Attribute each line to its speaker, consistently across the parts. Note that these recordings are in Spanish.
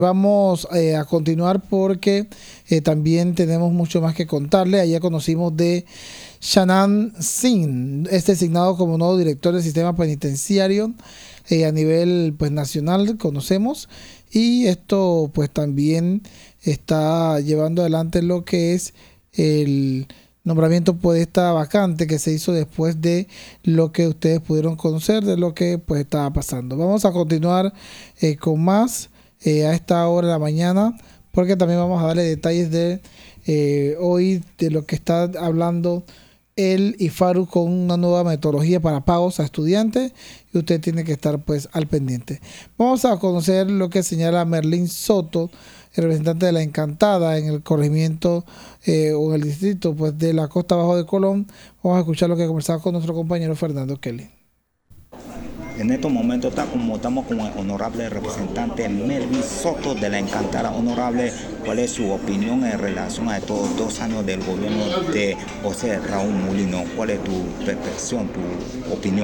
Speaker 1: Vamos a continuar porque también tenemos mucho más que contarle. Ayer conocimos de Shannan Singh, designado como nuevo director del sistema penitenciario a nivel pues nacional, conocemos, y esto pues también está llevando adelante lo que es el nombramiento pues de esta vacante que se hizo después de lo que ustedes pudieron conocer de lo que pues estaba pasando. Vamos a continuar con más a esta hora de la mañana, porque también vamos a darle detalles de hoy de lo que está hablando el IFARU con una nueva metodología para pagos a estudiantes, y usted tiene que estar pues al pendiente. Vamos a conocer lo que señala Merlín Soto, el representante de La Encantada en el corregimiento o en el distrito pues de la Costa Bajo de Colón. Vamos a escuchar lo que conversaba con nuestro compañero Fernando Kelly.
Speaker 2: En estos momentos estamos con el honorable representante Merlín Soto de La Encantada. Honorable, ¿cuál es su opinión en relación a estos 2 años del gobierno de José Raúl Mulino? ¿Cuál es tu percepción, tu opinión?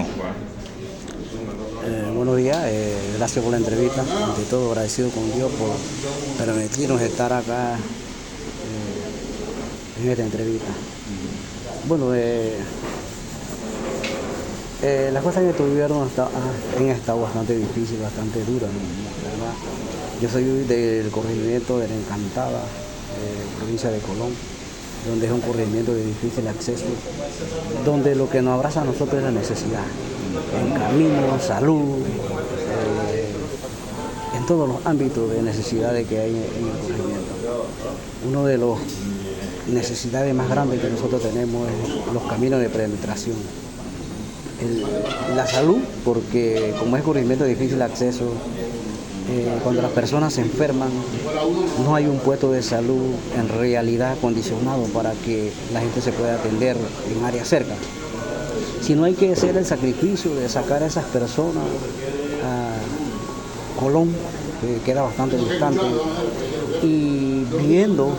Speaker 3: Buenos días, gracias por la entrevista. Ante todo, agradecido con Dios por permitirnos estar acá en esta entrevista. Bueno, las cosas en este gobierno han estado bastante difíciles, bastante duras, ¿verdad? Yo soy del corregimiento de La Encantada, provincia de Colón, donde es un corregimiento de difícil acceso, donde lo que nos abraza a nosotros es la necesidad, en camino, salud, en todos los ámbitos de necesidades que hay en el corregimiento. Uno de las necesidades más grandes que nosotros tenemos es los caminos de penetración. La salud, porque como es corregimiento de difícil acceso, cuando las personas se enferman, no hay un puesto de salud en realidad acondicionado para que la gente se pueda atender en áreas cerca. Si no, hay que hacer el sacrificio de sacar a esas personas a Colón, que queda bastante distante, y viendo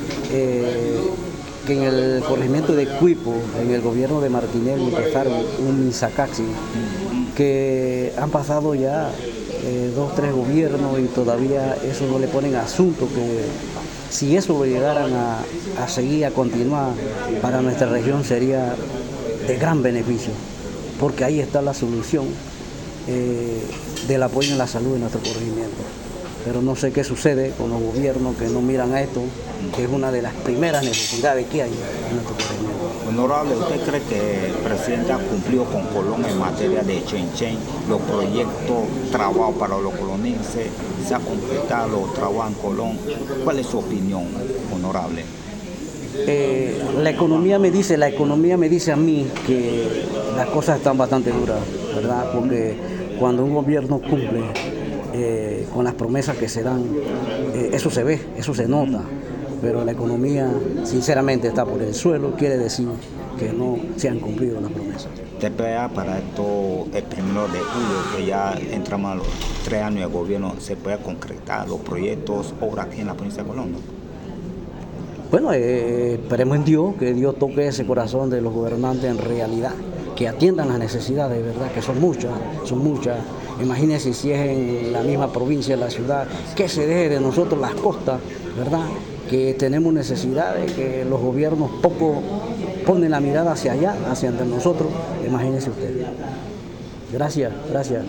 Speaker 3: que en el corregimiento de Cuipo, en el gobierno de Martinelli, empezaron un Misacaxi, que han pasado ya 2, 3 gobiernos y todavía eso no le ponen asunto, que si eso lo llegaran a seguir, a continuar, para nuestra región sería de gran beneficio, porque ahí está la solución del apoyo en la salud de nuestro corregimiento. Pero no sé qué sucede con los gobiernos que no miran a esto, que es una de las primeras necesidades que hay en nuestro corregimiento.
Speaker 2: Honorable, ¿usted cree que el presidente ha cumplido con Colón en materia de Chenchen, los proyectos, trabajo para los colonenses, se ha completado los trabajos en Colón? ¿Cuál es su opinión, honorable?
Speaker 3: La economía me dice a mí que las cosas están bastante duras, ¿verdad? Porque cuando un gobierno cumple con las promesas que se dan, eso se ve, eso se nota, pero la economía sinceramente está por el suelo, quiere decir que no se han cumplido las promesas.
Speaker 2: ¿Te espera para esto el 1 de julio, que ya entramos a los 3 años de gobierno, se pueda concretar los proyectos, obras aquí en la provincia de Colón?
Speaker 3: Bueno, esperemos en Dios, que Dios toque ese corazón de los gobernantes en realidad, que atiendan las necesidades, ¿verdad? Que son muchas, son muchas. Imagínense si es en la misma provincia, en la ciudad, que se deje de nosotros las costas, ¿verdad? Que tenemos necesidades, que los gobiernos poco ponen la mirada hacia allá, hacia entre nosotros. Imagínense ustedes. Gracias, gracias.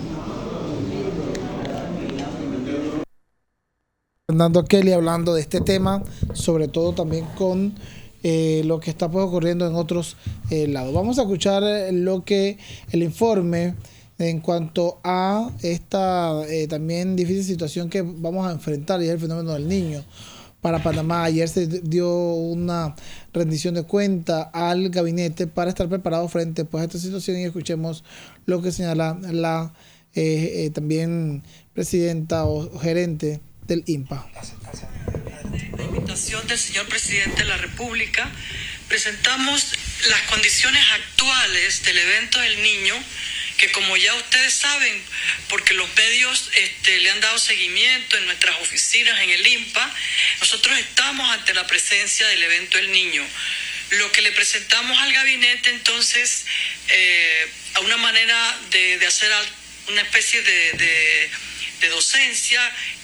Speaker 1: Fernando Kelly hablando de este tema, sobre todo también con lo que está pues ocurriendo en otros lados. Vamos a escuchar lo que el informe en cuanto a esta también difícil situación que vamos a enfrentar, y es el fenómeno del niño para Panamá. Ayer se dio una rendición de cuenta al gabinete para estar preparado frente pues, a esta situación, y escuchemos lo que señala la también presidenta o gerente del INPA.
Speaker 4: La invitación del señor presidente de la República, presentamos las condiciones actuales del evento del niño, que como ya ustedes saben, porque los medios le han dado seguimiento en nuestras oficinas en el INPA, nosotros estamos ante la presencia del evento del niño. Lo que le presentamos al gabinete entonces, a una manera de hacer una especie de docencia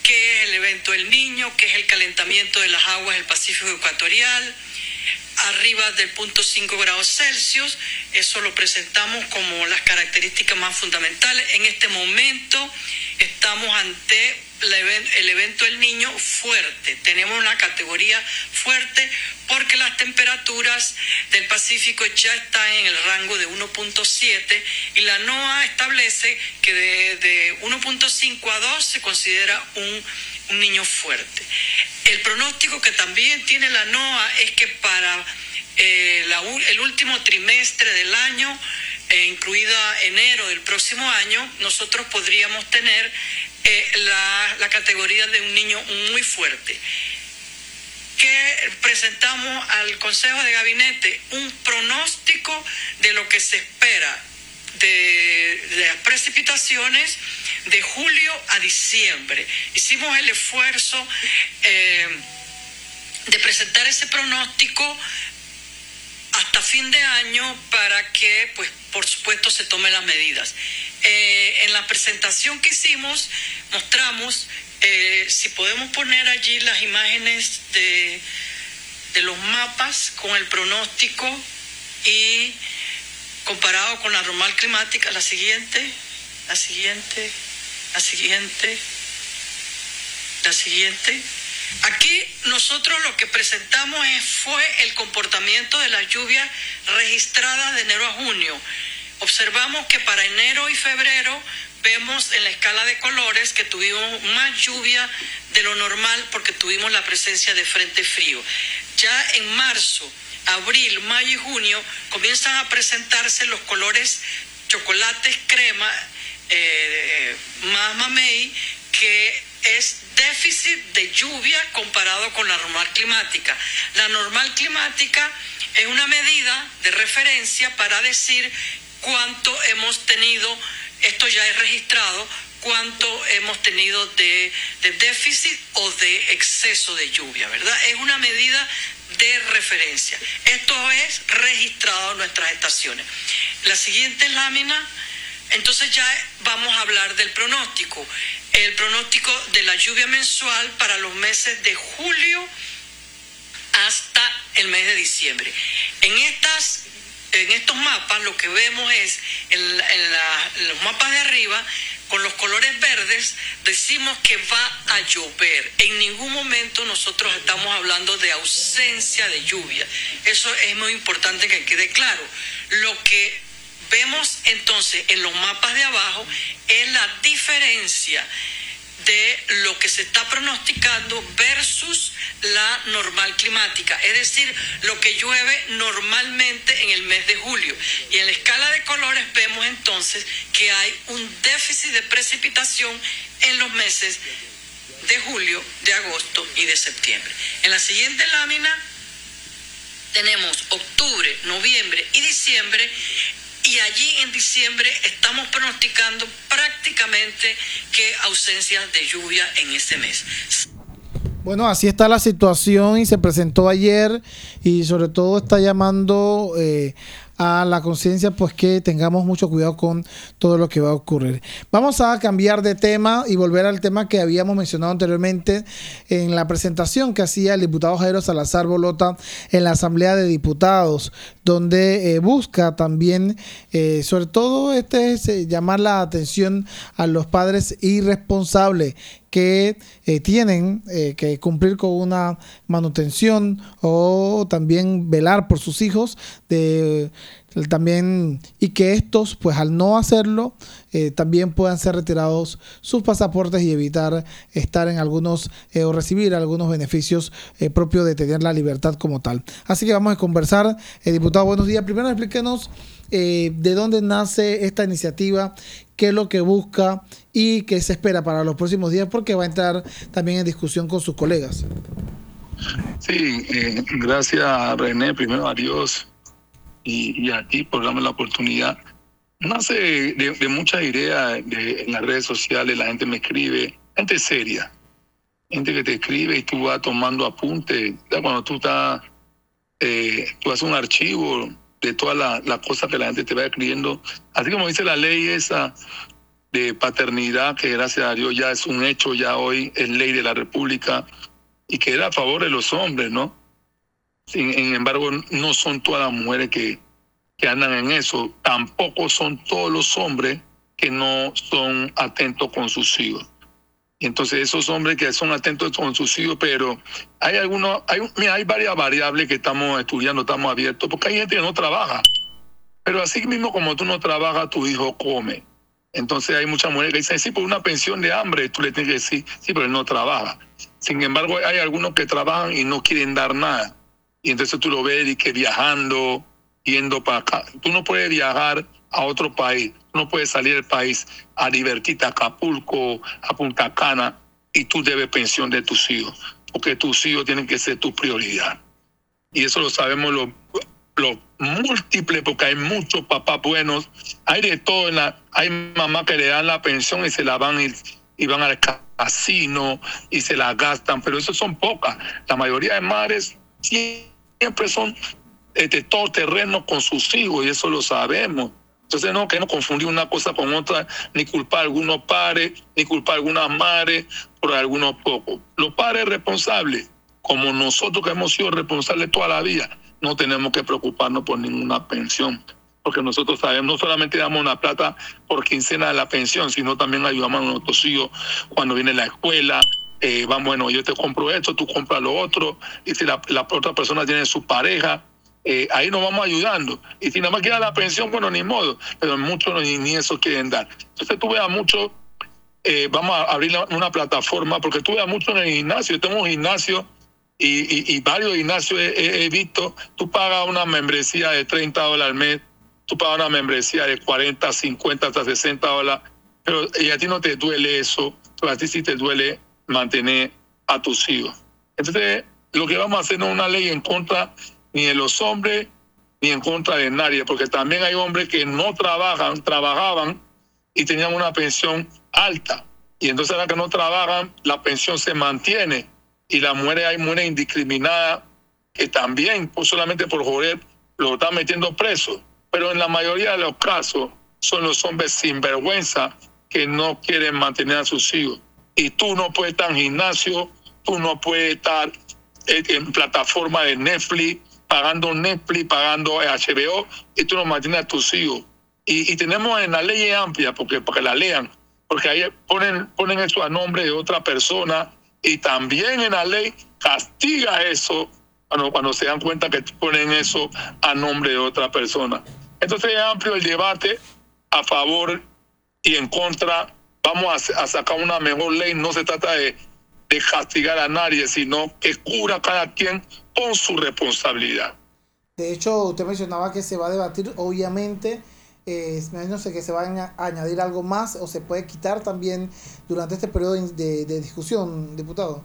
Speaker 4: qué es el evento del Niño, qué es el calentamiento de las aguas del Pacífico Ecuatorial, arriba del 0.5 grados Celsius. Eso lo presentamos como las características más fundamentales. En este momento estamos ante el evento del Niño fuerte. Tenemos una categoría fuerte porque las temperaturas del Pacífico ya están en el rango de 1.7 y la NOAA establece que de 1.5 a 2 se considera un niño fuerte. El pronóstico que también tiene la NOAA es que para el último trimestre del año, incluida enero del próximo año, nosotros podríamos tener la categoría de un niño muy fuerte. Que presentamos al Consejo de Gabinete un pronóstico de lo que se espera de las precipitaciones de julio a diciembre. Hicimos el esfuerzo de presentar ese pronóstico hasta fin de año para que, pues, por supuesto, se tomen las medidas. En la presentación que hicimos, mostramos, si podemos poner allí las imágenes de los mapas con el pronóstico y comparado con la normal climática. La siguiente. Aquí nosotros lo que presentamos fue el comportamiento de las lluvias registradas de enero a junio. Observamos que para enero y febrero vemos en la escala de colores que tuvimos más lluvia de lo normal porque tuvimos la presencia de frente frío. Ya en marzo, abril, mayo y junio comienzan a presentarse los colores chocolates crema, más mamey, que es déficit de lluvia comparado con la normal climática. La normal climática es una medida de referencia para decir cuánto hemos tenido, esto ya es registrado, cuánto hemos tenido de déficit o de exceso de lluvia, ¿verdad? Es una medida de referencia. Esto es registrado en nuestras estaciones. La siguiente lámina, entonces ya vamos a hablar del pronóstico. El pronóstico de la lluvia mensual para los meses de julio hasta el mes de diciembre. En estos mapas lo que vemos es, en los mapas de arriba, con los colores verdes, decimos que va a llover. En ningún momento nosotros estamos hablando de ausencia de lluvia. Eso es muy importante que quede claro. Lo que vemos entonces en los mapas de abajo es la diferencia de lo que se está pronosticando versus la normal climática, es decir, lo que llueve normalmente en el mes de julio. Y en la escala de colores vemos entonces que hay un déficit de precipitación en los meses de julio, de agosto y de septiembre. En la siguiente lámina tenemos octubre, noviembre y diciembre. Y allí en diciembre estamos pronosticando prácticamente que ausencias de lluvia en ese mes.
Speaker 1: Bueno, así está la situación y se presentó ayer y sobre todo está llamando a la conciencia, pues que tengamos mucho cuidado con todo lo que va a ocurrir. Vamos a cambiar de tema y volver al tema que habíamos mencionado anteriormente en la presentación que hacía el diputado Jairo Salazar Bolota en la Asamblea de Diputados, donde busca también, sobre todo llamar la atención a los padres irresponsables que tienen que cumplir con una manutención o también velar por sus hijos también, y que estos, pues al no hacerlo, también puedan ser retirados sus pasaportes y evitar estar en algunos o recibir algunos beneficios propios de tener la libertad como tal. Así que vamos a conversar. Diputado, buenos días. Primero explíquenos de dónde nace esta iniciativa, qué es lo que busca y qué se espera para los próximos días, porque va a entrar también en discusión con sus colegas.
Speaker 5: Sí, gracias René, primero a Dios y a ti por darme la oportunidad. Nace de muchas ideas en las redes sociales, la gente me escribe, gente seria, gente que te escribe y tú vas tomando apuntes. Cuando tú haces un archivo de todas las cosas que la gente te va escribiendo, así como dice la ley esa, de paternidad, que gracias a Dios ya es un hecho, ya hoy es ley de la República, y que era a favor de los hombres, ¿no? Sin embargo, no son todas las mujeres que andan en eso. Tampoco son todos los hombres que no son atentos con sus hijos. Y entonces esos hombres que son atentos con sus hijos, pero hay varias variables que estamos estudiando, estamos abiertos, porque hay gente que no trabaja. Pero así mismo como tú no trabajas, tu hijo come. Entonces hay muchas mujeres que dicen, sí, por una pensión de hambre, tú le tienes que decir, sí, pero él no trabaja. Sin embargo, hay algunos que trabajan y no quieren dar nada. Y entonces tú lo ves y que viajando, yendo para acá. Tú no puedes viajar a otro país, tú no puedes salir del país a divertirte a Acapulco, a Punta Cana, y tú debes pensión de tus hijos, porque tus hijos tienen que ser tu prioridad. Y eso lo sabemos los múltiples, porque hay muchos papás buenos, hay de todo, hay mamás que le dan la pensión y se la van y van al casino y se la gastan, pero eso son pocas. La mayoría de madres siempre son todo terreno con sus hijos, y eso lo sabemos. Entonces no queremos confundir una cosa con otra, ni culpar a algunos padres, ni culpar a algunas madres por algunos pocos. Los padres responsables, como nosotros que hemos sido responsables toda la vida, no tenemos que preocuparnos por ninguna pensión, porque nosotros sabemos, no solamente damos una plata por quincena de la pensión, sino también ayudamos a nuestros hijos cuando viene la escuela. Bueno, yo te compro esto, tú compras lo otro, y si la otra persona tiene su pareja, ahí nos vamos ayudando. Y si nada más queda la pensión, bueno, ni modo, pero muchos ni eso quieren dar. Entonces tú veas mucho, vamos a abrir una plataforma, porque tú veas mucho en el gimnasio. Yo tengo un gimnasio y varios gimnasios he visto, tú pagas una membresía de $30 al mes, tú pagas una membresía de 40, 50, hasta $60, pero y a ti no te duele eso, pero a ti sí te duele mantener a tus hijos. Entonces, lo que vamos a hacer no es una ley en contra ni de los hombres, ni en contra de nadie, porque también hay hombres que no trabajaban y tenían una pensión alta, y entonces ahora que no trabajan, la pensión se mantiene, y las mujeres, hay mujeres indiscriminadas que también, pues solamente por joder, lo están metiendo preso, pero en la mayoría de los casos son los hombres sinvergüenza que no quieren mantener a sus hijos, y tú no puedes estar en gimnasio, tú no puedes estar en plataforma de Netflix, pagando HBO, y tú no mantienes a tus hijos. Y tenemos en la ley amplia, para que la lean, porque ahí ponen eso a nombre de otra persona, y también en la ley castiga eso cuando se dan cuenta que ponen eso a nombre de otra persona. Entonces es amplio el debate a favor y en contra. Vamos a sacar una mejor ley. No se trata de castigar a nadie, sino que cura a cada quien con su responsabilidad.
Speaker 1: De hecho, usted mencionaba que se va a debatir, obviamente, no sé, que se va a añadir algo más o se puede quitar también durante este periodo de discusión, diputado.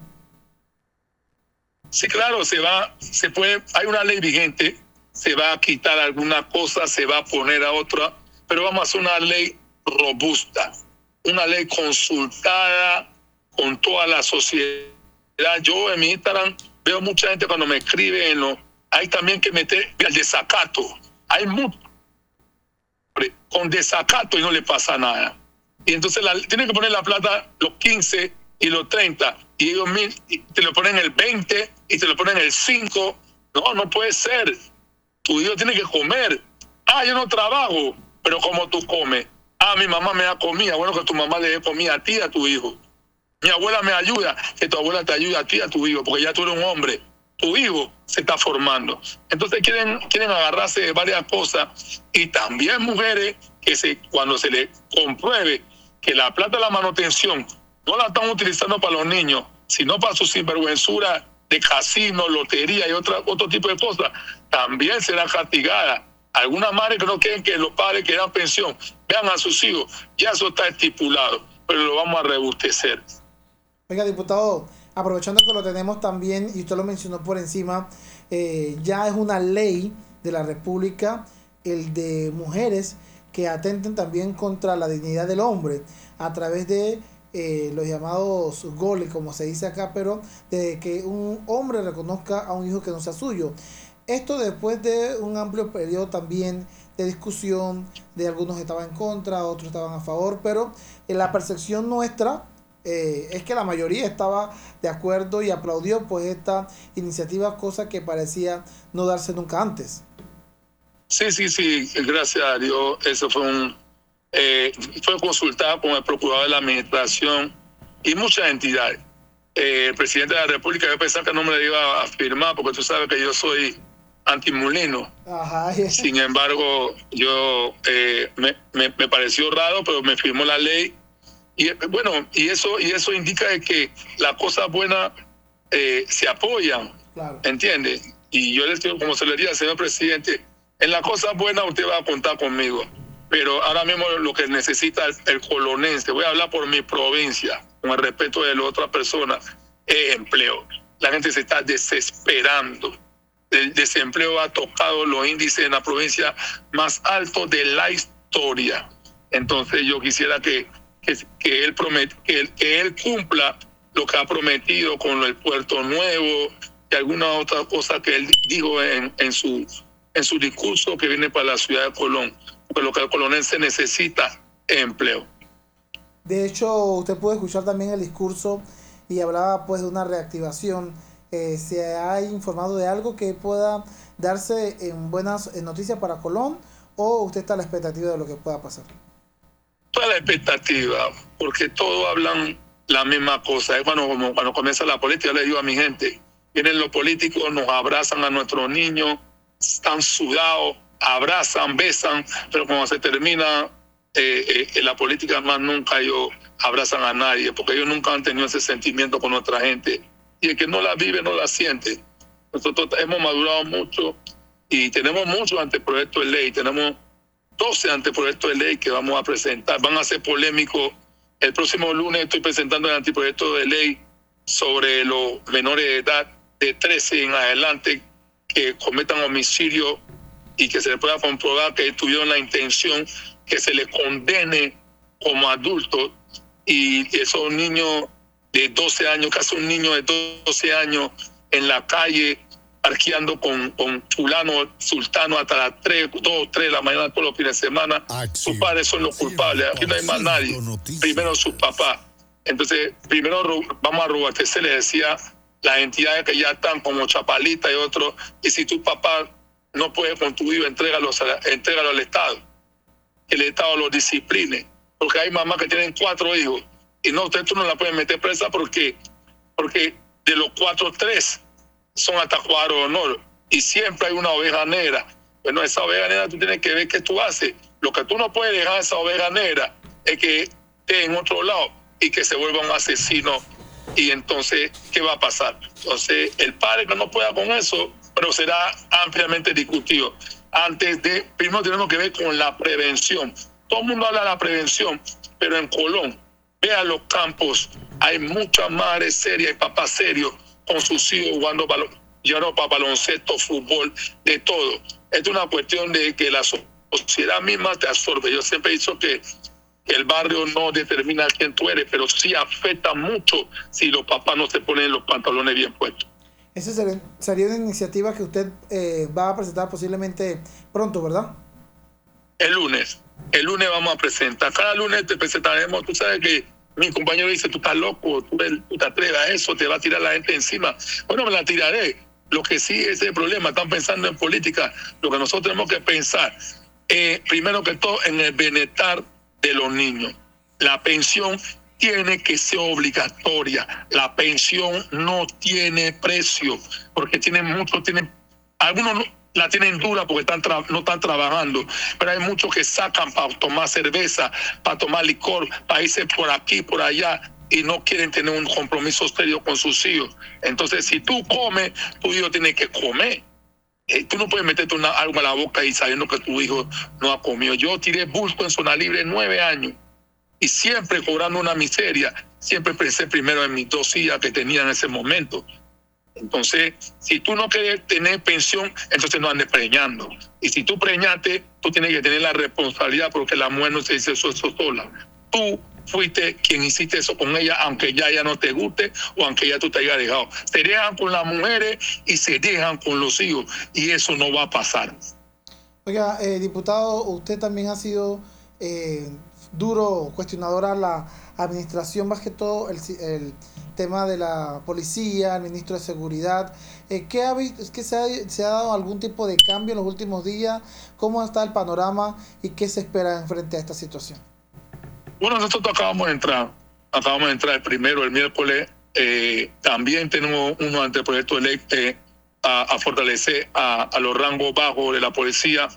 Speaker 5: Sí, claro, se puede, hay una ley vigente, se va a quitar alguna cosa, se va a poner a otra, pero vamos a hacer una ley robusta, una ley consultada con toda la sociedad. Yo en mi Instagram veo mucha gente cuando me escribe hay también que meter el desacato. Hay mucho con desacato y no le pasa nada. Y entonces tienen que poner la plata los 15 y los 30, y ellos te lo ponen el 20 y te lo ponen el 5. No puede ser. Tu hijo tiene que comer. Yo no trabajo, pero ¿cómo tú comes? Mi mamá me da comida. Bueno, que tu mamá le dé comida a ti, a tu hijo. Mi abuela me ayuda, que tu abuela te ayude a ti, a tu hijo, porque ya tú eres un hombre. Tu hijo se está formando. Entonces quieren agarrarse de varias cosas, y también mujeres que cuando se le compruebe que la plata de la manutención no la están utilizando para los niños, sino para su sinvergüenzura de casino, lotería y otro tipo de cosas, también será castigada. Algunas madres que no quieren que los padres que dan pensión vean a sus hijos, ya eso está estipulado, pero lo vamos a rebustecer.
Speaker 1: Oiga, diputado, aprovechando que lo tenemos también, y usted lo mencionó por encima, ya es una ley de la República el de mujeres que atenten también contra la dignidad del hombre a través de los llamados goles, como se dice acá, pero de que un hombre reconozca a un hijo que no sea suyo. Esto después de un amplio periodo también de discusión, de algunos estaban en contra, otros estaban a favor, pero en la percepción nuestra es que la mayoría estaba de acuerdo y aplaudió pues esta iniciativa, cosa que parecía no darse nunca antes.
Speaker 5: Sí, gracias a Dios, eso fue fue consultado con el procurador de la administración y muchas entidades. El presidente de la República, yo pensaba que no me lo iba a firmar porque tú sabes que yo soy antimulino.
Speaker 1: Ajá.
Speaker 5: Sin embargo, yo me pareció raro, pero me firmó la ley. Y bueno, y eso indica de que las cosas buenas se apoyan,
Speaker 1: claro.
Speaker 5: ¿Entiendes? Y yo les digo, como se le diría al señor presidente, en las cosas buenas usted va a contar conmigo, pero ahora mismo lo que necesita el colonense, voy a hablar por mi provincia, con el respeto de la otra persona, es empleo. La gente se está desesperando. El desempleo ha tocado los índices en la provincia más altos de la historia. Entonces yo quisiera que él cumpla lo que ha prometido con el Puerto Nuevo y alguna otra cosa que él dijo en su discurso que viene para la ciudad de Colón, porque lo que el colonense necesita es empleo.
Speaker 1: De hecho, usted puede escuchar también el discurso y hablaba pues de una reactivación. ¿Se ha informado de algo que pueda darse en buenas noticias para Colón o usted está a la expectativa de lo que pueda pasar?
Speaker 5: Toda la expectativa, porque todos hablan la misma cosa. Es cuando comienza la política, yo le digo a mi gente, vienen los políticos, nos abrazan a nuestros niños, están sudados, abrazan, besan, pero cuando se termina la política, más nunca ellos abrazan a nadie, porque ellos nunca han tenido ese sentimiento con nuestra gente. Y el que no la vive, no la siente. Nosotros hemos madurado mucho y tenemos muchos anteproyectos de ley. Tenemos 12 anteproyectos de ley que vamos a presentar. Van a ser polémicos. El próximo lunes estoy presentando el anteproyecto de ley sobre los menores de edad de 13 en adelante que cometan homicidio y que se les pueda comprobar que tuvieron la intención, que se les condene como adultos, y esos niños de 12 años, casi un niño de 12 años en la calle parqueando con fulano, sultano hasta las 3 de la mañana todos los fines de semana. Sus padres son los culpables, aquí no hay más nadie. Primero sus papás. Entonces, primero vamos a robustecer, le decía, las entidades que ya están como Chapalita y otros, y si tu papá no puede con tu hijo, entrégalo al Estado, que el Estado los discipline, porque hay mamás que tienen 4 hijos, y no, tú no la puedes meter presa porque de los 4, 3 son hasta cuadro de honor, y siempre hay una oveja negra. Bueno, esa oveja negra tú tienes que ver qué tú haces. Lo que tú no puedes dejar a esa oveja negra es que esté en otro lado y que se vuelva un asesino. Y entonces, ¿qué va a pasar? Entonces, el padre que no pueda con eso, pero será ampliamente discutido. Primero tenemos que ver con la prevención. Todo el mundo habla de la prevención, pero en Colón, vea los campos, hay muchas madres serias y papás serios con sus hijos jugando para baloncesto, fútbol, de todo. Es una cuestión de que la sociedad misma te absorbe. Yo siempre he dicho que el barrio no determina quién tú eres, pero sí afecta mucho si los papás no se ponen los pantalones bien puestos.
Speaker 1: Esa sería una iniciativa que usted va a presentar posiblemente pronto, ¿verdad?
Speaker 5: El lunes vamos a presentar. Cada lunes te presentaremos. Tú sabes que mi compañero dice, tú estás loco, tú te atreves a eso, te va a tirar la gente encima. Bueno, me la tiraré. Lo que sí es el problema, están pensando en política. Lo que nosotros tenemos que pensar, primero que todo, en el bienestar de los niños. La pensión tiene que ser obligatoria. La pensión no tiene precio, porque algunos la tienen dura porque no están trabajando, pero hay muchos que sacan para tomar cerveza, para tomar licor, para irse por aquí, por allá, y no quieren tener un compromiso serio con sus hijos. Entonces, si tú comes, tu hijo tiene que comer. Tú no puedes meterte algo en la boca y sabiendo que tu hijo no ha comido. Yo tiré bulto en zona libre 9 años y siempre cobrando una miseria. Siempre pensé primero en mis 2 hijas que tenía en ese momento. Entonces, si tú no quieres tener pensión, entonces no andes preñando. Y si tú preñaste, tú tienes que tener la responsabilidad, porque la mujer no se dice eso sola. Tú fuiste quien hiciste eso con ella, aunque ya no te guste o aunque ya tú te hayas dejado. Se dejan con las mujeres y se dejan con los hijos, y eso no va a pasar.
Speaker 1: Oiga, diputado, usted también ha sido duro cuestionador a la administración, más que todo el tema de la policía, el ministro de Seguridad. ¿Qué ha visto? ¿Es que se ha dado algún tipo de cambio en los últimos días? ¿Cómo está el panorama y qué se espera en frente a esta situación?
Speaker 5: Bueno, nosotros acabamos de entrar el primero, el miércoles. También tenemos uno anteproyecto de ley a fortalecer a los rangos bajos de la policía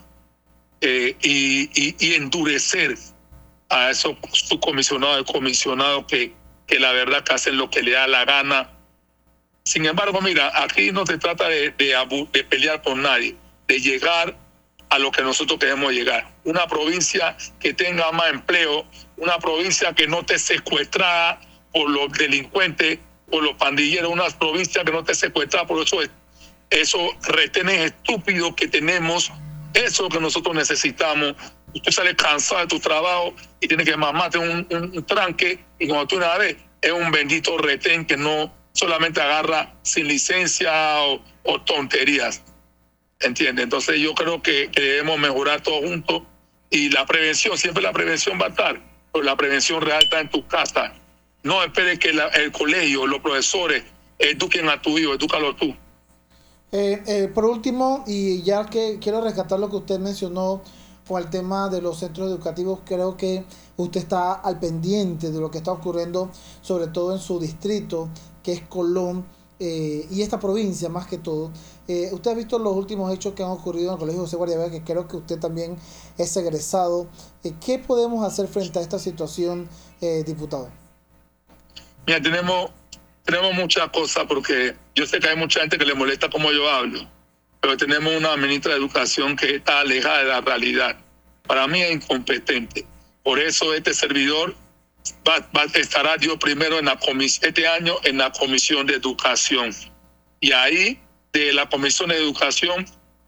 Speaker 5: y endurecer a esos subcomisionados y comisionados que la verdad que hacen lo que le da la gana. Sin embargo, mira, aquí no se trata de pelear por nadie, de llegar a lo que nosotros queremos llegar. Una provincia que tenga más empleo, una provincia que no esté secuestrada por los delincuentes, por los pandilleros, una provincia que no esté secuestrada por esos retenes estúpidos que tenemos. Eso es lo que nosotros necesitamos. Usted sale cansado de tu trabajo y tiene que mamarte un tranque, y cuando tú una vez es un bendito retén que no solamente agarra sin licencia o tonterías. ¿Entiendes? Entonces yo creo que debemos mejorar todos juntos, y la prevención, siempre la prevención va a estar, pero la prevención real está en tu casa. No esperes que el colegio, los profesores eduquen a tu hijo, edúcalo tú.
Speaker 1: Por último, y ya que quiero rescatar lo que usted mencionó con el tema de los centros educativos, creo que usted está al pendiente de lo que está ocurriendo, sobre todo en su distrito, que es Colón, y esta provincia más que todo. Usted ha visto los últimos hechos que han ocurrido en el Colegio José Guardia Vega, que creo que usted también es egresado. ¿Qué podemos hacer frente a esta situación, diputado?
Speaker 5: Mira, tenemos muchas cosas, porque yo sé que hay mucha gente que le molesta cómo yo hablo, pero tenemos una ministra de Educación que está alejada de la realidad. Para mí es incompetente. Por eso este servidor estará Dios primero este año en la Comisión de Educación. Y ahí, de la Comisión de Educación,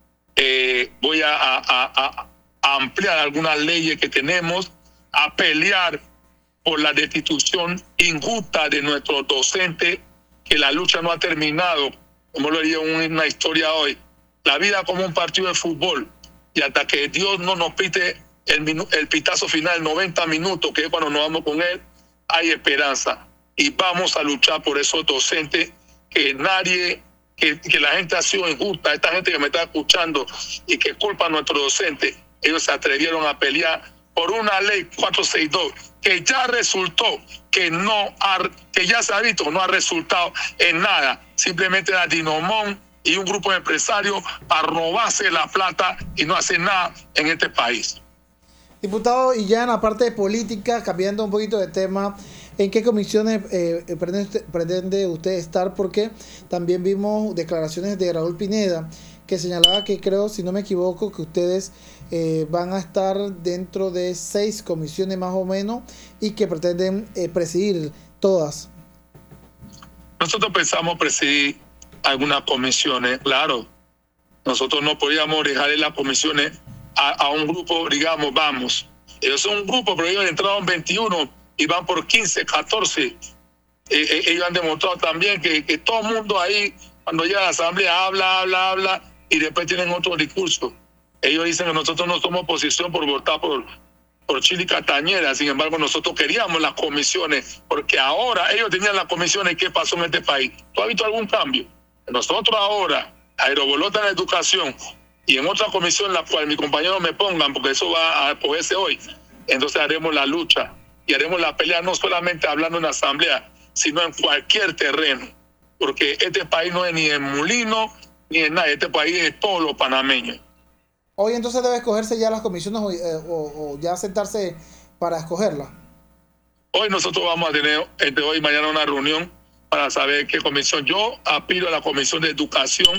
Speaker 5: voy a ampliar algunas leyes que tenemos, a pelear por la destitución injusta de nuestros docentes, que la lucha no ha terminado. Como lo diría una historia hoy, la vida como un partido de fútbol, y hasta que Dios no nos pite el pitazo final, 90 minutos, que es cuando nos vamos con él, hay esperanza. Y vamos a luchar por esos docentes, que la gente ha sido injusta. Esta gente que me está escuchando y que culpa a nuestros docentes, ellos se atrevieron a pelear por una ley 462 que ya resultó, que ya se ha visto, no ha resultado en nada. Simplemente era Dinomón y un grupo de empresarios para robarse la plata y no hacer nada en este país.
Speaker 1: Diputado, y ya en la parte de política, cambiando un poquito de tema, ¿en qué comisiones pretende usted estar? Porque también vimos declaraciones de Raúl Pineda, que señalaba que, creo, si no me equivoco, que ustedes van a estar dentro de 6 comisiones más o menos, y que pretenden presidir todas.
Speaker 5: Nosotros pensamos presidir algunas comisiones, claro. Nosotros no podíamos dejarle las comisiones a un grupo, digamos, vamos. Ellos son un grupo, pero ellos entraron 21 y van por 15, 14. Ellos han demostrado también que todo el mundo ahí, cuando llega a la asamblea, habla, y después tienen otro discurso. Ellos dicen que nosotros no somos oposición por votar por Chile y Castañeda. Sin embargo, nosotros queríamos las comisiones, porque ahora ellos tenían las comisiones. ¿Qué pasó en este país? ¿Tú has visto algún cambio? Nosotros ahora, Aerobolota en la educación, y en otra comisión en la cual mis compañeros me pongan, porque eso va a cogerse hoy, entonces haremos la lucha y haremos la pelea, no solamente hablando en la asamblea, sino en cualquier terreno, porque este país no es ni en Molino ni en nada, este país es de todos los panameños.
Speaker 1: Hoy entonces debe escogerse ya las comisiones, o ya sentarse para escogerlas.
Speaker 5: Hoy nosotros vamos a tener entre hoy y mañana una reunión para saber qué comisión. Yo aspiro a la Comisión de Educación,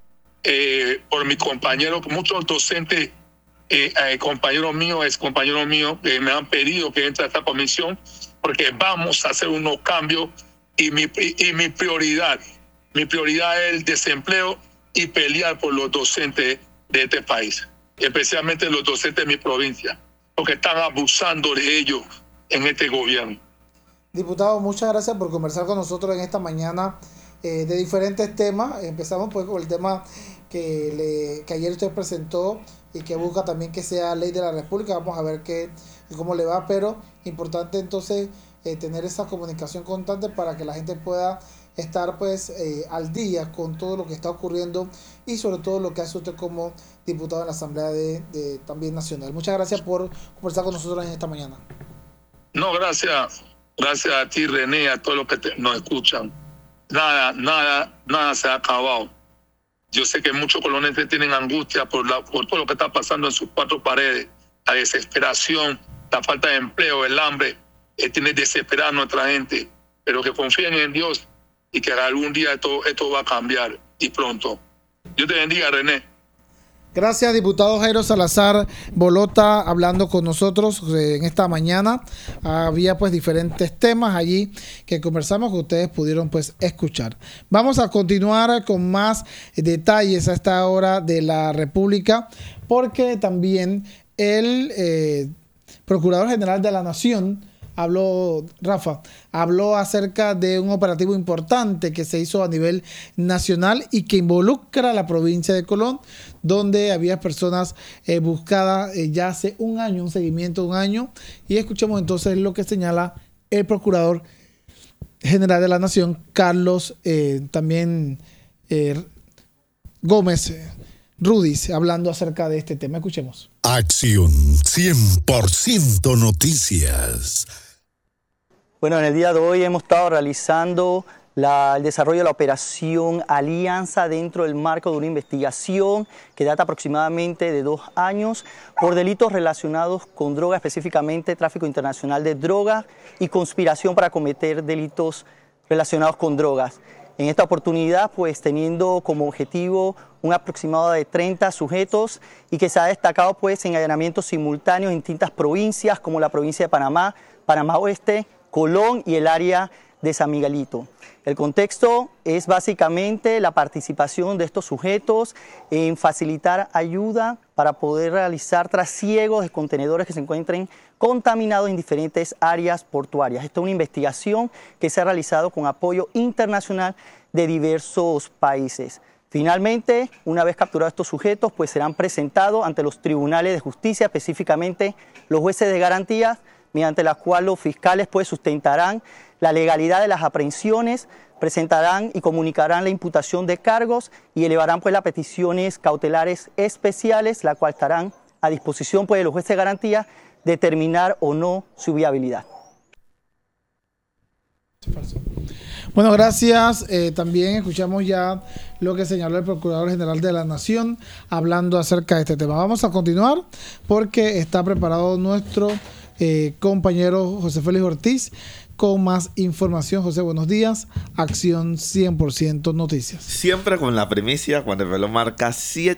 Speaker 5: por mis compañeros, muchos docentes, compañeros míos, ex compañeros míos, que me han pedido que entre a esta comisión, porque vamos a hacer unos cambios, y mi prioridad es el desempleo y pelear por los docentes de este país, especialmente los docentes de mi provincia, porque están abusando de ellos en este gobierno.
Speaker 1: Diputado, muchas gracias por conversar con nosotros en esta mañana de diferentes temas. Empezamos pues con el tema que ayer usted presentó, y que busca también que sea ley de la República. Vamos a ver cómo le va, pero importante entonces tener esa comunicación constante para que la gente pueda estar pues al día con todo lo que está ocurriendo y sobre todo lo que hace usted como diputado en la Asamblea de también Nacional. Muchas gracias por conversar con nosotros en esta mañana.
Speaker 5: No, gracias a ti, René, a todos los que nos escuchan. Nada se ha acabado. Yo sé que muchos colombianos tienen angustia por todo lo que está pasando en sus cuatro paredes, la desesperación, la falta de empleo, el hambre, tiene desesperada a nuestra gente, pero que confíen en Dios y que algún día esto va a cambiar y pronto. Dios te bendiga, René.
Speaker 1: Gracias, diputado Jairo Salazar Bolota, hablando con nosotros en esta mañana. Había pues diferentes temas allí que conversamos que ustedes pudieron pues escuchar. Vamos a continuar con más detalles a esta hora de la República, porque también el Procurador General de la Nación habló acerca de un operativo importante que se hizo a nivel nacional y que involucra a la provincia de Colón, donde había personas buscadas ya hace un año, un seguimiento de un año. Y escuchemos entonces lo que señala el Procurador General de la Nación, Carlos Gómez Rudis, hablando acerca de este tema. Escuchemos.
Speaker 6: Acción 100% Noticias.
Speaker 7: Bueno, en el día de hoy hemos estado realizando el desarrollo de la operación Alianza dentro del marco de una investigación que data aproximadamente de 2 años por delitos relacionados con droga, específicamente tráfico internacional de drogas y conspiración para cometer delitos relacionados con drogas. En esta oportunidad, pues teniendo como objetivo un aproximado de 30 sujetos y que se ha destacado pues en allanamientos simultáneos en distintas provincias como la provincia de Panamá, Panamá Oeste, Colón y el área de San Miguelito. El contexto es básicamente la participación de estos sujetos en facilitar ayuda para poder realizar trasiegos de contenedores que se encuentren contaminados en diferentes áreas portuarias. Esta es una investigación que se ha realizado con apoyo internacional de diversos países. Finalmente, una vez capturados estos sujetos, pues serán presentados ante los tribunales de justicia, específicamente los jueces de garantía, mediante la cual los fiscales pues sustentarán la legalidad de las aprehensiones, presentarán y comunicarán la imputación de cargos y elevarán pues las peticiones cautelares especiales, la cual estarán a disposición pues de los jueces de garantía determinar o no su viabilidad.
Speaker 1: Bueno, gracias. También escuchamos ya lo que señaló el Procurador General de la Nación hablando acerca de este tema. Vamos a continuar porque está preparado nuestro compañero José Félix Ortiz con más información. José, buenos días. Acción 100% Noticias.
Speaker 8: Siempre con la primicia cuando el reloj marca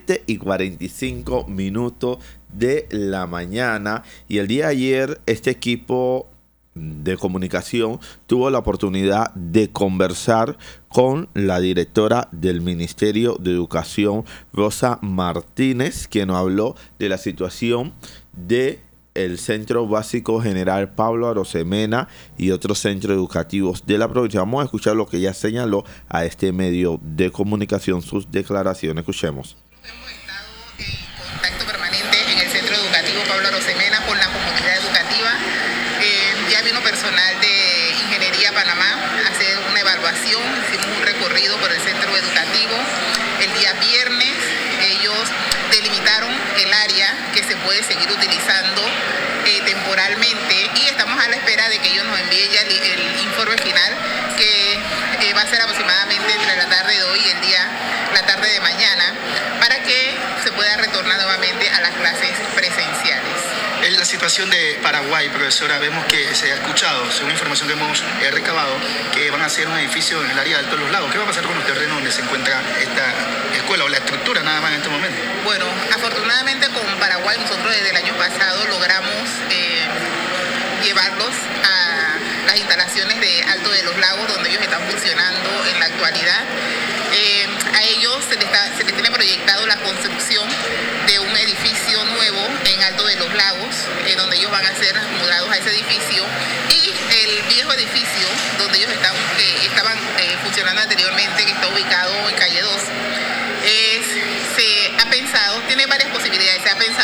Speaker 8: 7:45 de la mañana. Y el día de ayer este equipo de comunicación tuvo la oportunidad de conversar con la directora del Ministerio de Educación, Rosa Martínez, quien nos habló de la situación de el Centro Básico General Pablo Arosemena y otros centros educativos de la provincia. Vamos a escuchar lo que ella señaló a este medio de comunicación, sus declaraciones. Escuchemos.
Speaker 9: Hemos estado en contacto permanente en el Centro Educativo Pablo Arosemena con la comunidad educativa. Ya vino personal de Ingeniería Panamá a hacer una evaluación, hicimos un recorrido por el centro educativo. El día viernes ellos delimitaron el área que se puede seguir utilizando temporalmente y estamos a la espera de que ellos nos envíen ya el informe final, que va a ser aproximadamente entre la tarde de hoy y la tarde de mañana, para que se pueda retornar nuevamente a las clases presenciales.
Speaker 10: En la situación de Paraguay, profesora, vemos que se ha escuchado, según información que hemos recabado, que van a hacer un edificio en el área de Alto de los Lagos. ¿Qué va a pasar con los terrenos donde se encuentra esta escuela o la estructura nada más en este momento?
Speaker 9: Bueno, afortunadamente con Paraguay nosotros desde el año pasado logramos llevarlos a las instalaciones de Alto de los Lagos, donde ellos están funcionando en la actualidad. A ellos se les tiene proyectado la construcción de un edificio nuevo en Alto de los Lagos, donde ellos van a ser mudados a ese edificio, y el viejo edificio donde ellos estaban funcionando anteriormente, que está ubicado en calle 2, se ha pensado, tiene varias posibilidades, se ha pensado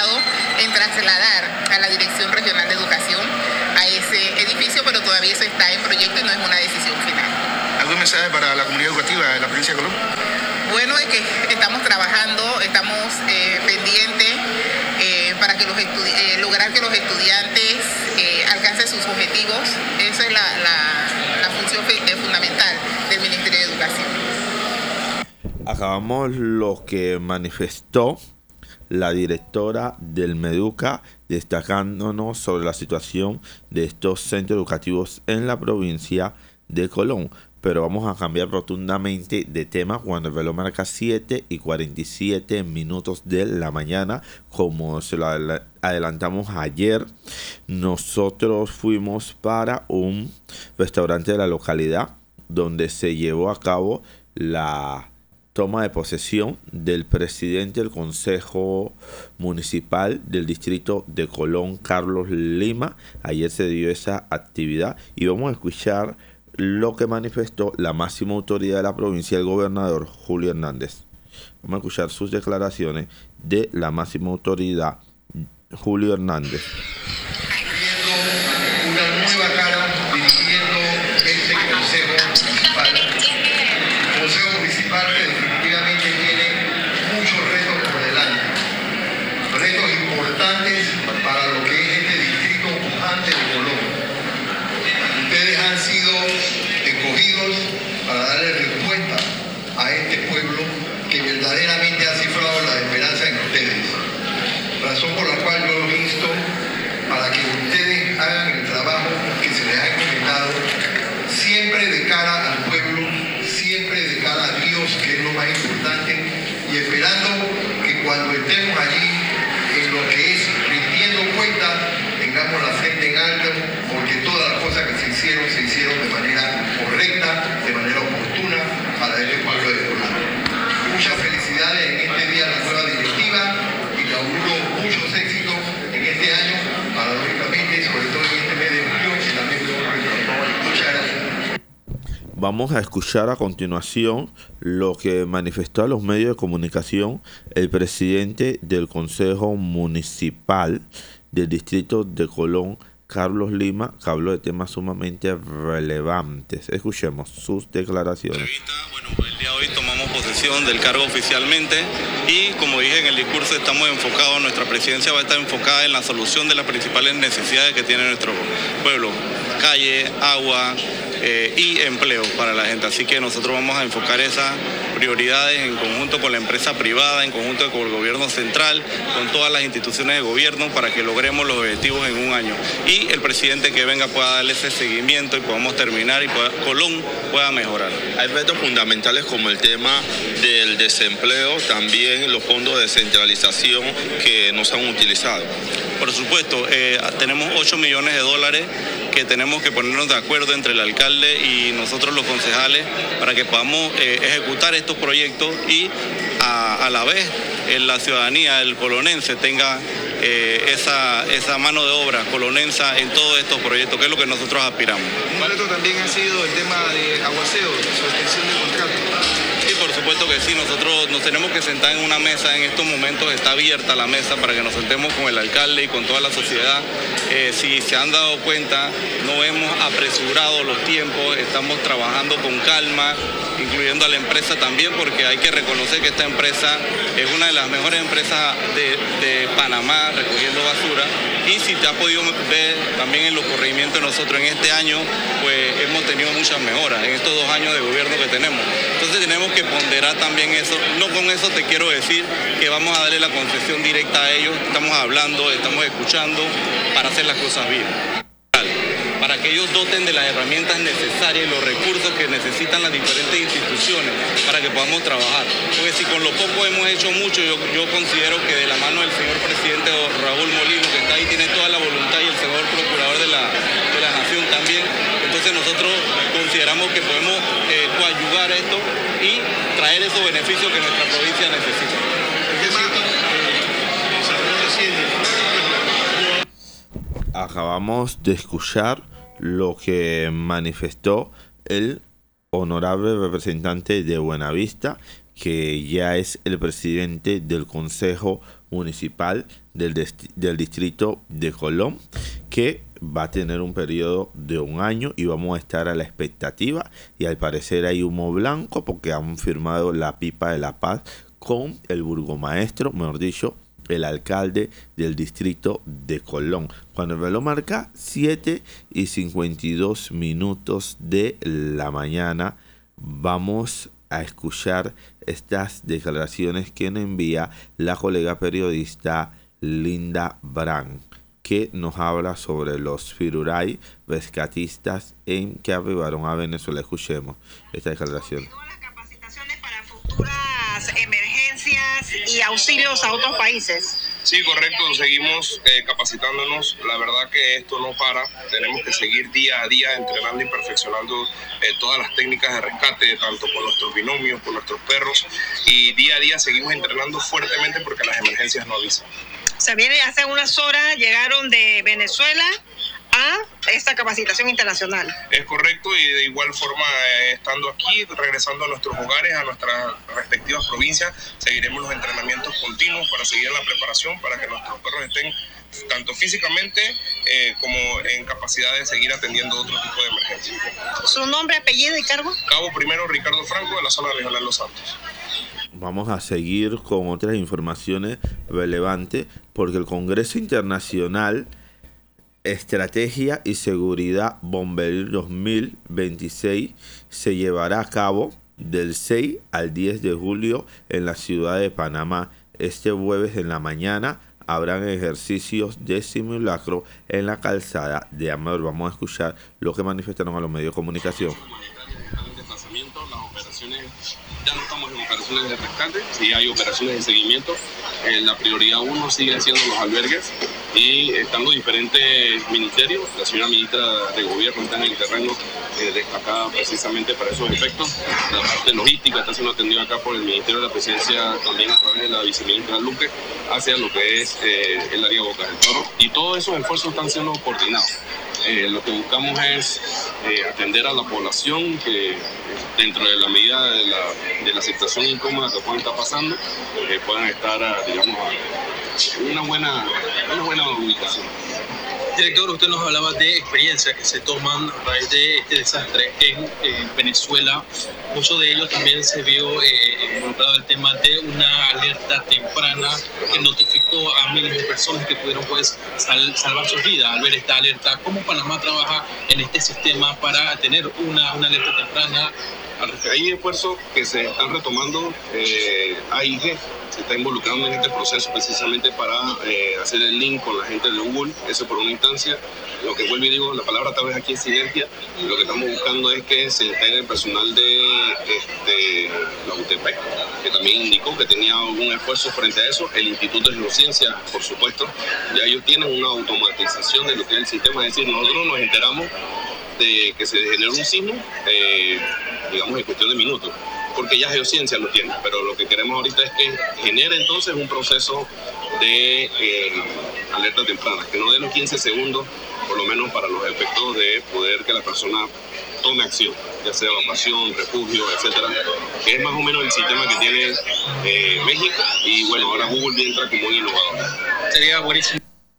Speaker 10: mensaje para la comunidad educativa de la provincia de Colón?
Speaker 9: Bueno, es que estamos trabajando, estamos pendientes para que lograr que los estudiantes alcancen sus objetivos. Esa es la función fundamental del Ministerio de Educación.
Speaker 8: Acabamos lo que manifestó la directora del Meduca, destacándonos sobre la situación de estos centros educativos en la provincia de Colón. Pero vamos a cambiar rotundamente de tema cuando el reloj marca 7:47 de la mañana. Como se lo adelantamos ayer, nosotros fuimos para un restaurante de la localidad donde se llevó a cabo la toma de posesión del presidente del Consejo Municipal del Distrito de Colón, Carlos Lima. Ayer se dio esa actividad y vamos a escuchar lo que manifestó la máxima autoridad de la provincia, el gobernador Julio Hernández. Vamos a escuchar sus declaraciones de la máxima autoridad, Julio Hernández.
Speaker 11: Una nueva cara dirigiendo este Consejo Municipal. El Consejo Municipal que definitivamente tiene muchos retos por delante. Retos importantes para lo que es este distrito pujante de Colón. Ustedes han sido escogidos para darle respuesta a este pueblo que verdaderamente ha cifrado la esperanza en ustedes. Razón por la cual yo los insto para que ustedes hagan el trabajo que se les ha encomendado, siempre de cara al pueblo, siempre de cara a Dios, que es lo más importante, y esperando que cuando estemos allí, en lo que es rindiendo cuentas, tengamos la frente en alto, porque todas las cosas que se hicieron de manera correcta, de manera oportuna para este pueblo de Colón. Muchas felicidades en este día a la nueva directiva y le auguro muchos éxitos en este año, paradójicamente, sobre todo en este mes de julio, y también muchas gracias.
Speaker 8: Vamos a escuchar a continuación lo que manifestó a los medios de comunicación el presidente del Consejo Municipal del Distrito de Colón, Carlos Lima, que habló de temas sumamente relevantes. Escuchemos sus declaraciones.
Speaker 12: Bueno, el día de hoy tomamos posesión del cargo oficialmente y, como dije en el discurso, estamos enfocados, nuestra presidencia va a estar enfocada en la solución de las principales necesidades que tiene nuestro pueblo: calle, agua y empleo para la gente. Así que nosotros vamos a enfocar esas prioridades en conjunto con la empresa privada, en conjunto con el gobierno central, con todas las instituciones de gobierno, para que logremos los objetivos en un año. Y el presidente que venga pueda darle ese seguimiento y podamos terminar y Colón pueda mejorar.
Speaker 13: Hay retos fundamentales como el tema del desempleo, también los fondos de descentralización que no se han utilizado.
Speaker 12: Por supuesto, tenemos $8 millones que tenemos que ponernos de acuerdo entre el alcalde y nosotros los concejales para que podamos ejecutar estos proyectos y a la vez la ciudadanía, el colonense, tenga esa mano de obra colonensa en todos estos proyectos, que es lo que nosotros aspiramos.
Speaker 14: Un reto también ha sido el tema de aguaceo, su extensión de contrato.
Speaker 12: Sí, por supuesto que sí, nosotros nos tenemos que sentar en una mesa. En estos momentos está abierta la mesa para que nos sentemos con el alcalde y con toda la sociedad. Si se han dado cuenta, no hemos apresurado los tiempos, estamos trabajando con calma, incluyendo a la empresa también, porque hay que reconocer que esta empresa es una de las mejores empresas de Panamá recogiendo basura. Y si te has podido ver también en los corregimientos de nosotros en este año, pues hemos tenido muchas mejoras en estos 2 años de gobierno que tenemos. Entonces tenemos que ponderar también eso. No con eso te quiero decir que vamos a darle la concesión directa a ellos. Estamos hablando, estamos escuchando para hacer las cosas bien. Para que ellos doten de las herramientas necesarias y los recursos que necesitan las diferentes instituciones para que podamos trabajar. Porque si con lo poco hemos hecho mucho, yo considero que de la mano del señor presidente Raúl Molino, que está ahí, tiene toda la voluntad, y el señor procurador de la Nación también. Entonces nosotros consideramos que podemos coadyuvar esto y traer esos beneficios que nuestra provincia necesita.
Speaker 8: Acabamos de escuchar lo que manifestó el honorable representante de Buenavista, que ya es el presidente del Consejo Municipal del Distrito de Colón, que va a tener un periodo de 1 año y vamos a estar a la expectativa, y al parecer hay humo blanco porque han firmado la pipa de la paz con el burgomaestro, mejor dicho, el alcalde del distrito de Colón. Cuando el reloj marca 7:52 de la mañana, vamos a escuchar estas declaraciones que nos envía la colega periodista Linda Brand, que nos habla sobre los Firuray rescatistas que arribaron a Venezuela. Escuchemos esta declaración.
Speaker 15: Emergencias y auxilios a otros países.
Speaker 14: Sí, correcto, seguimos capacitándonos. La verdad que esto no para. Tenemos que seguir día a día entrenando y perfeccionando todas las técnicas de rescate, tanto con nuestros binomios, con nuestros perros. Y día a día seguimos entrenando fuertemente porque las emergencias no avisan.
Speaker 15: Se viene hace unas horas, llegaron de Venezuela a esta capacitación internacional.
Speaker 14: Es correcto, y de igual forma, estando aquí, regresando a nuestros hogares, a nuestras respectivas provincias, seguiremos los entrenamientos continuos para seguir en la preparación, para que nuestros perros estén tanto físicamente como en capacidad de seguir atendiendo otro tipo de emergencias.
Speaker 15: ¿Su nombre, apellido y cargo?
Speaker 14: Cabo Primero Ricardo Franco, de la zona regional Los Santos.
Speaker 8: Vamos a seguir con otras informaciones relevantes, porque el Congreso Internacional Estrategia y Seguridad Bomberil 2026 se llevará a cabo del 6 al 10 de julio en la ciudad de Panamá. Este jueves en la mañana habrán ejercicios de simulacro en la calzada de Amador. Vamos a escuchar lo que manifestaron a los medios de comunicación.
Speaker 16: Las operaciones, ya no estamos en operaciones de rescate, sí hay operaciones de seguimiento. La prioridad 1 sigue siendo los albergues, y están los diferentes ministerios. La señora ministra de Gobierno está en el terreno destacada precisamente para esos efectos. La parte logística está siendo atendida acá por el Ministerio de la Presidencia, también a través de la viceministra Luque, hacia lo que es el área Bocas del Toro, y todos esos esfuerzos están siendo coordinados. Lo que buscamos es atender a la población que, dentro de la medida de la situación incómoda que puedan estar pasando, puedan estar, digamos, en una buena ubicación.
Speaker 17: Director, usted nos hablaba de experiencias que se toman a raíz de este desastre en Venezuela. Mucho de ello también se vio involucrado el tema de una alerta temprana que notificó a miles de personas que pudieron pues salvar sus vidas al ver esta alerta. ¿Cómo Panamá trabaja en este sistema para tener una alerta temprana?
Speaker 16: Hay esfuerzos que se están retomando. AIG se está involucrando en este proceso precisamente para hacer el link con la gente de Google. Eso por una instancia. Lo que vuelvo y digo, la palabra tal vez aquí es sinergia. Lo que estamos buscando es que se integre el personal de la UTP, que también indicó que tenía algún esfuerzo frente a eso. El Instituto de Geociencias, por supuesto, ya ellos tienen una automatización de lo que es el sistema. Es decir, nosotros nos enteramos de que se generó un sismo, digamos, en cuestión de minutos, porque ya Geociencia lo tiene, pero lo que queremos ahorita es que genere entonces un proceso de alerta temprana, que no dé los 15 segundos, por lo menos para los efectos de poder que la persona tome acción, ya sea evacuación, refugio, etcétera, que es más o menos el sistema que tiene México, y bueno, ahora Google entra como un innovador.
Speaker 17: Sería buenísimo.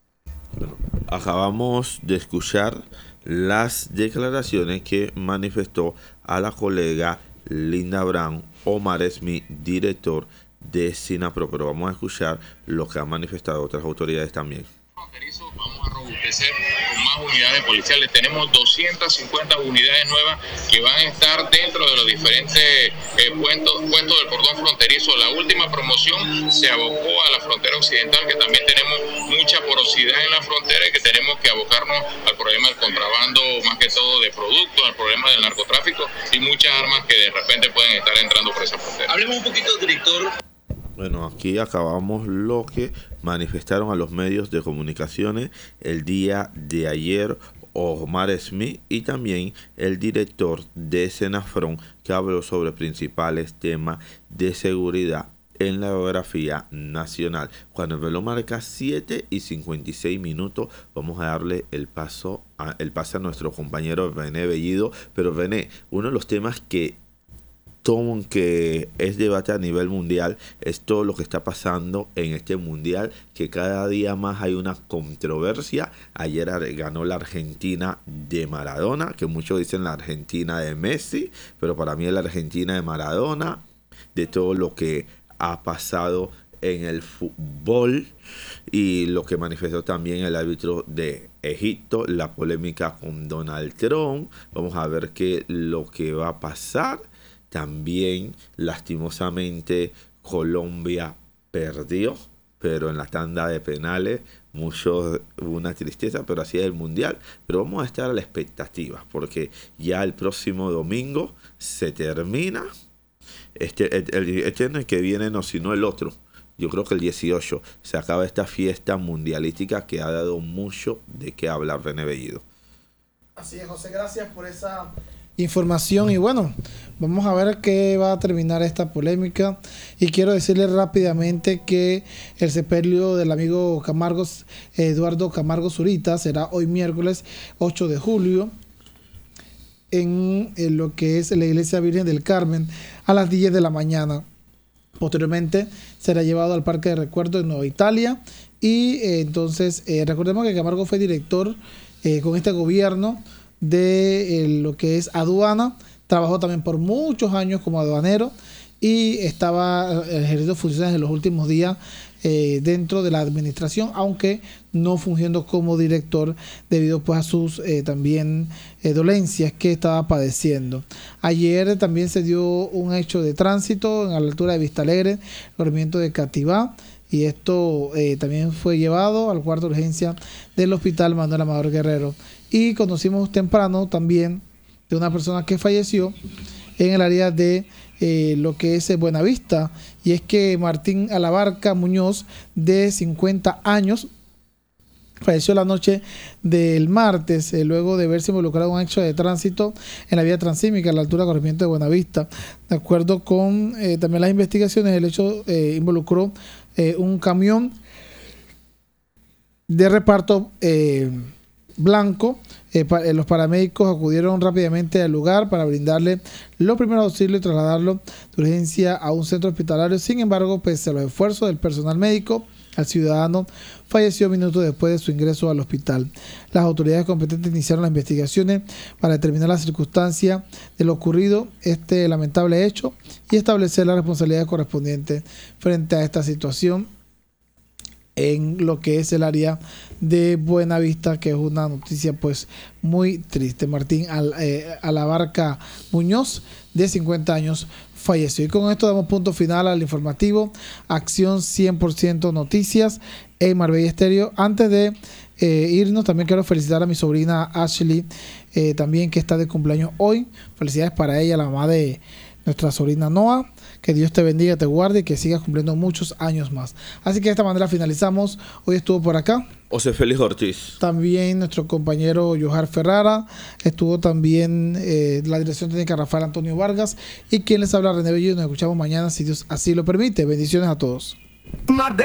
Speaker 8: Acabamos de escuchar las declaraciones que manifestó a la colega Linda Brand Omar Smith, director de SINAPRO, pero vamos a escuchar lo que han manifestado otras autoridades también.
Speaker 18: Vamos a robustecer con más unidades policiales. Tenemos 250 unidades nuevas que van a estar dentro de los diferentes puestos del cordón fronterizo. La última promoción se abocó a la frontera occidental, que también tenemos mucha porosidad en la frontera y que tenemos que abocarnos al problema del contrabando, más que todo de productos, al problema del narcotráfico y muchas armas que de repente pueden estar entrando por esa frontera.
Speaker 17: Hablemos un poquito, director.
Speaker 8: Bueno, aquí acabamos lo que manifestaron a los medios de comunicaciones el día de ayer Omar Smith y también el director de Senafron, que habló sobre principales temas de seguridad en la geografía nacional. Cuando el reloj marca 7:56, vamos a darle el pase a nuestro compañero René Bellido. Pero René, uno de los temas que tomo que es debate a nivel mundial, es todo lo que está pasando en este mundial, que cada día más hay una controversia. Ayer ganó la Argentina de Maradona, que muchos dicen la Argentina de Messi, pero para mí es la Argentina de Maradona, de todo lo que ha pasado en el fútbol y lo que manifestó también el árbitro de Egipto, la polémica con Donald Trump. Vamos a ver qué lo que va a pasar. También, lastimosamente, Colombia perdió, pero en la tanda de penales, hubo una tristeza, pero así es el mundial. Pero vamos a estar a la expectativa, porque ya el próximo domingo se termina. Este año que viene, no, sino el otro. Yo creo que el 18 se acaba esta fiesta mundialística que ha dado mucho de qué hablar, René Bellido.
Speaker 1: Así es, José, gracias por esa información. Y bueno, vamos a ver qué va a terminar esta polémica. Y quiero decirle rápidamente que el sepelio del amigo Eduardo Camargo Zurita será hoy miércoles 8 de julio en lo que es la Iglesia Virgen del Carmen a las 10 de la mañana. Posteriormente será llevado al Parque de Recuerdo en Nueva Italia. Y entonces recordemos que Camargo fue director con este gobierno de lo que es aduana. Trabajó también por muchos años como aduanero y estaba ejerciendo funciones en los últimos días dentro de la administración, aunque no fungiendo como director debido pues a sus también dolencias que estaba padeciendo. Ayer también se dio un hecho de tránsito a la altura de Vista Alegre, corregimiento de Cativá, y esto también fue llevado al cuarto de urgencia del Hospital Manuel Amador Guerrero. Y conocimos temprano también de una persona que falleció en el área de lo que es Buenavista, y es que Martín Alabarca Muñoz, de 50 años, falleció la noche del martes luego de verse involucrado en un hecho de tránsito en la vía transísmica a la altura del corregimiento de Buenavista. De acuerdo con también las investigaciones, el hecho involucró un camión de reparto blanco. Los paramédicos acudieron rápidamente al lugar para brindarle los primeros auxilios y trasladarlo de urgencia a un centro hospitalario. Sin embargo, pese a los esfuerzos del personal médico, el ciudadano falleció minutos después de su ingreso al hospital. Las autoridades competentes iniciaron las investigaciones para determinar las circunstancias de lo ocurrido, este lamentable hecho, y establecer las responsabilidades correspondientes frente a esta situación en lo que es el área de Buenavista, que es una noticia pues muy triste. Martín Alabarca Muñoz, de 50 años, falleció. Y con esto damos punto final al informativo Acción 100% Noticias en Marbella Estéreo. Antes de irnos, también quiero felicitar a mi sobrina Ashley, también, que está de cumpleaños hoy. Felicidades para ella, la mamá de nuestra sobrina Noah. Que Dios te bendiga, te guarde y que sigas cumpliendo muchos años más. Así que de esta manera finalizamos. Hoy estuvo por acá
Speaker 8: José Félix Ortiz.
Speaker 1: También nuestro compañero Johar Ferrara. Estuvo también la dirección técnica Rafael Antonio Vargas. Y quien les habla, René Bellido. Nos escuchamos mañana, si Dios así lo permite. Bendiciones a todos.